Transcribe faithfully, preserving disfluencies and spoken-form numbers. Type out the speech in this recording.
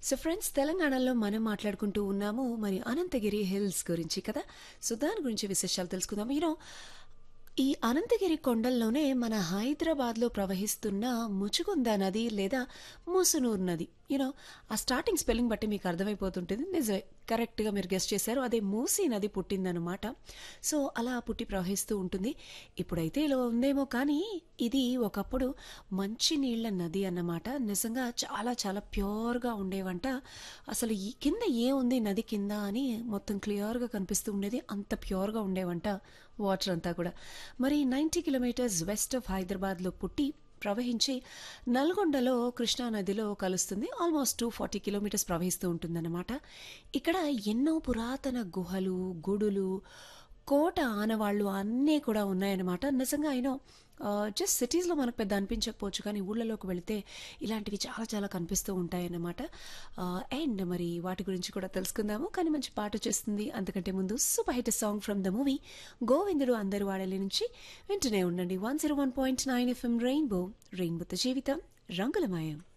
So friends, తెలంగాణలో మనం మాట్లాడుకుంటూ ఉన్నాము మరి అనంతగిరి హిల్స్ గురించి కదా. సో దాని గురించి విశేషాలు తెలుసుకుందాం. యూనో ఈ అనంతగిరి కొండల్లోనే మన హైదరాబాద్లో ప్రవహిస్తున్న ముచుకుంద నది లేదా ముసునూర్ నది. యూనో ఆ స్టార్టింగ్ స్పెల్లింగ్ బట్టి మీకు అర్థమైపోతుంటుంది. నిజమే, కరెక్ట్గా మీరు గెస్ట్ చేశారు. అదే మూసీ నది పుట్టిందనమాట. సో అలా పుట్టి ప్రవహిస్తూ ఉంటుంది. ఇప్పుడైతే ఇలా ఉందేమో, కానీ ఇది ఒకప్పుడు మంచినీళ్ల నది అన్నమాట. నిజంగా చాలా చాలా ప్యూర్గా ఉండేవంట. అసలు ఈ కింద ఏముంది నది కింద అని మొత్తం క్లియర్గా కనిపిస్తూ ఉండేది. అంత ప్యూర్గా ఉండేవంట వాటర్ అంతా కూడా. మరి నైంటీ కిలోమీటర్స్ వెస్ట్ ఆఫ్ హైదరాబాద్లో పుట్టి ప్రవహించి నల్గొండలో కృష్ణా నదిలో కలుస్తుంది. ఆల్మోస్ట్ టూ ఫార్టీ కిలోమీటర్స్ ప్రవహిస్తూ ఉంటుందన్నమాట. ఇక్కడ ఎన్నో పురాతన గుహలు, గుడులు, కోట ఆనవాళ్ళు అన్నీ కూడా ఉన్నాయన్నమాట. నిజంగా అయినో జస్ట్ సిటీస్లో మనకు పెద్ద అనిపించకపోవచ్చు, కానీ ఊళ్ళలోకి వెళితే ఇలాంటివి చాలా చాలా కనిపిస్తూ ఉంటాయన్నమాట. అండ్ మరి వాటి గురించి కూడా తెలుసుకుందాము. కానీ మంచి పాట చేస్తుంది. అంతకంటే ముందు super hit song from the movie గోవిందుడు అందరు వాడలి నుంచి వింటూనే ఉండండి. One zero one point nine FM rainbow రెయిన్బోతో జీవితం రంగులమయం.